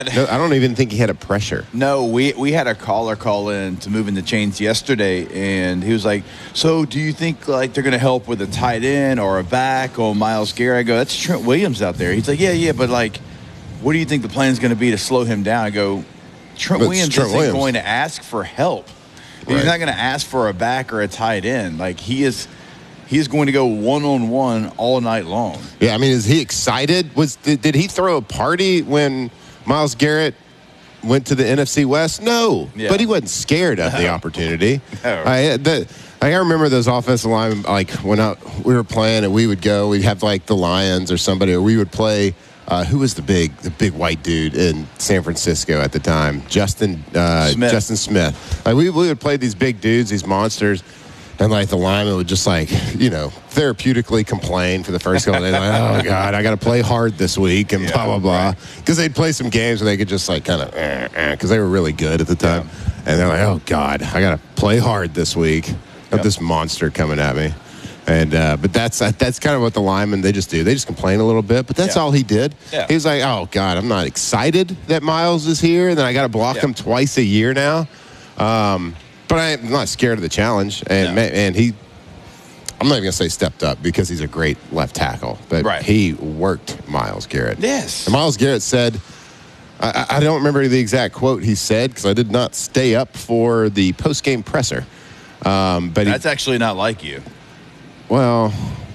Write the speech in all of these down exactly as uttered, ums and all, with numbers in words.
No, I don't even think he had a pressure. No, we we had a caller call in to Moving the Chains yesterday, and he was like, so do you think like they're going to help with a tight end or a back or Myles Garrett? I go, that's Trent Williams out there. He's like, yeah, yeah, but like, what do you think the plan is going to be to slow him down? I go, Trent But Williams Trent isn't Williams. going to ask for help. He's Right. not going to ask for a back or a tight end. Like, he is he is going to go one-on-one all night long. Yeah, I mean, is he excited? Was did, did he throw a party when Myles Garrett went to the N F C West? No, Yeah. but he wasn't scared of the opportunity. No. I, the, I remember those offensive linemen, like when I, we were playing and we would go, we'd have like the Lions or somebody, or we would play. Uh, who was the big, the big white dude in San Francisco at the time? Justin, uh, Smith. Justin Smith. Like we, we would play these big dudes, these monsters. And, like, the lineman would just, like, you know, therapeutically complain for the first couple of days. Like, oh, God, I got to play hard this week and Yeah, blah, blah, blah. right. Because they'd play some games where they could just, like, kind of, eh, eh, because they were really good at the time. Yeah. And they're like, oh, God, I got to play hard this week. Got Yep. this monster coming at me. And uh, but that's that's kind of what the linemen, they just do. They just complain a little bit, but that's Yeah. all he did. Yeah. He was like, oh, God, I'm not excited that Myles is here, and then I got to block Yeah. him twice a year now. Um, but I'm not scared of the challenge. And, No. ma- and he – I'm not even going to say stepped up because he's a great left tackle, but Right. he worked Myles Garrett. Yes. And Myles Garrett said, I, I don't remember the exact quote he said because I did not stay up for the post-game presser. Um, but That's he, actually not like you. well,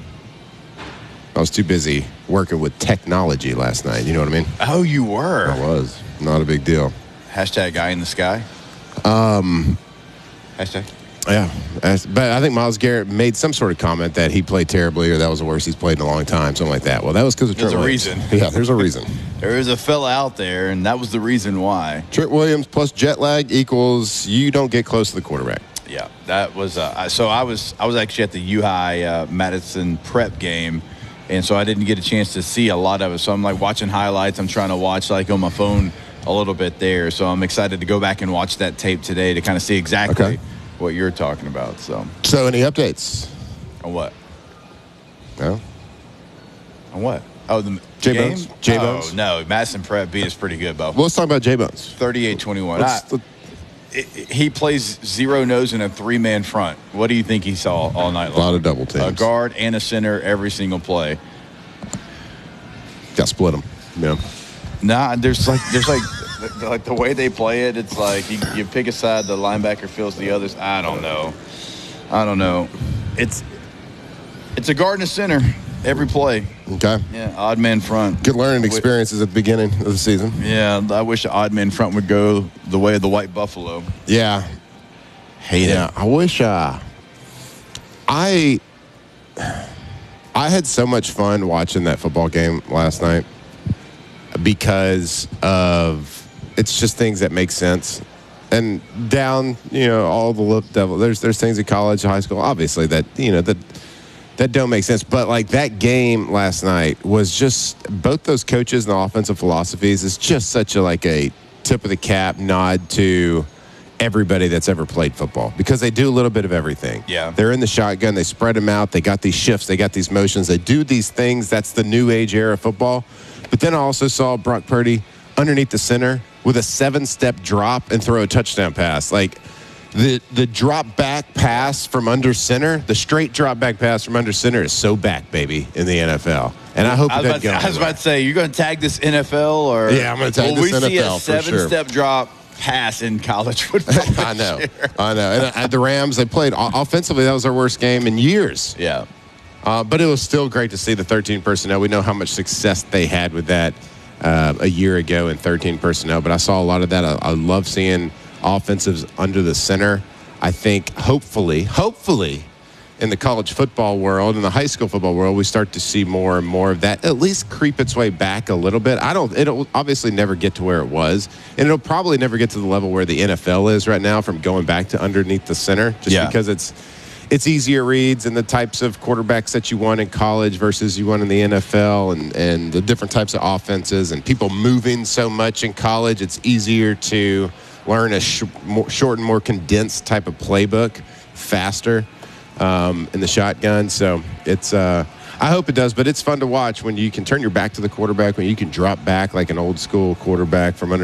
I was too busy working with technology last night. You know what I mean? Oh, you were. I was. Not a big deal. Hashtag guy in the sky. Um. Hashtag. Yeah, as- but I think Myles Garrett made some sort of comment that he played terribly or that was the worst he's played in a long time, something like that. Well, that was because of There's Trent a Williams. reason. Yeah, there's a reason. There is a fella out there, and that was the reason why. Trent Williams plus jet lag equals you don't get close to the quarterback. Yeah, that was. Uh, I- so I was. I was actually at the U High uh, Madison prep game, and so I didn't get a chance to see a lot of it. So I'm like watching highlights. I'm trying to watch like on my phone a little bit there. So I'm excited to go back and watch that tape today to kind of see exactly Okay. what you're talking about. So So, any updates? on what? No? On what? Oh, the J game? Bones? J Bones? Oh, no, Madison prep beat us pretty good, Bo. Well, let's talk about J Bones. thirty-eight twenty-one. Let's- I- it- it- He plays zero nose in a three-man front. What do you think he saw all night long? A lot of double teams. A guard and a center every single play. Got split them. Yeah. Nah, there's like there's like the, like the way they play it. It's like you, you pick a side, the linebacker fills the others. I don't know. I don't know. It's it's a guard and a center every play. Okay. Yeah, odd man front. Good learning experiences at the beginning of the season. Yeah, I wish the odd man front would go the way of the white buffalo. Yeah. Hate Yeah. it. I wish uh, I I had so much fun watching that football game last night because of it's just things that make sense. And down, you know, all the little devil. There's there's things at college, high school, obviously that you know that that don't make sense. But like that game last night was just both those coaches and the offensive philosophies is just such a like a tip of the cap nod to everybody that's ever played football because they do a little bit of everything. Yeah. They're in the shotgun. They spread them out. They got these shifts. They got these motions. They do these things. That's the new age era of football. But then I also saw Brock Purdy underneath the center with a seven-step drop and throw a touchdown pass. Like the the drop back pass from under center, the straight drop back pass from under center is so back, baby, in the N F L. And I hope I it was, doesn't about, go I was anywhere. about to say, you're going to tag this N F L or Yeah, I'm gonna tag will this we see N F L a for sure. seven-step drop pass in college football? I know. I know. And uh, the Rams, they played o- offensively. That was their worst game in years. Yeah. Uh, but it was still great to see the thirteen personnel. We know how much success they had with that uh, a year ago in thirteen personnel. But I saw a lot of that. I, I love seeing offensives under the center. I think hopefully, hopefully, in the college football world, in the high school football world, we start to see more and more of that at least creep its way back a little bit. I don't, it'll obviously never get to where it was, and it'll probably never get to the level where the N F L is right now from going back to underneath the center, just Yeah. because it's it's easier reads and the types of quarterbacks that you want in college versus you want in the N F L and, and the different types of offenses and people moving so much in college, it's easier to learn a sh- more, short and more condensed type of playbook faster. Um, in the shotgun, so it's. Uh, I hope it does, but it's fun to watch when you can turn your back to the quarterback, when you can drop back like an old school quarterback from under